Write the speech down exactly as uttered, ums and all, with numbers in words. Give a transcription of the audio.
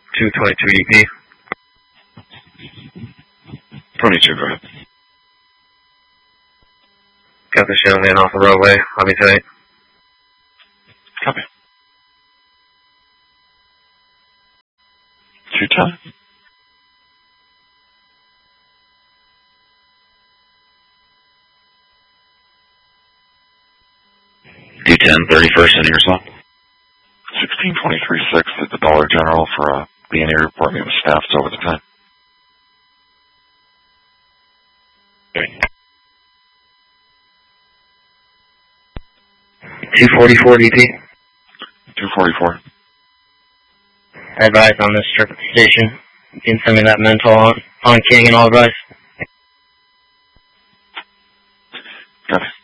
two twenty-two E P. twenty-two, go ahead. Got this young man off the roadway. I'll be tight. Copy. two ten. two ten, thirty-first, any response? sixteen twenty-three six at the Dollar General for a B and A report. Meet with staff. It's over the time. two forty-four D T. two forty-four. I advise on this trip station. You can send me that mental on, on King and all advice. Got it.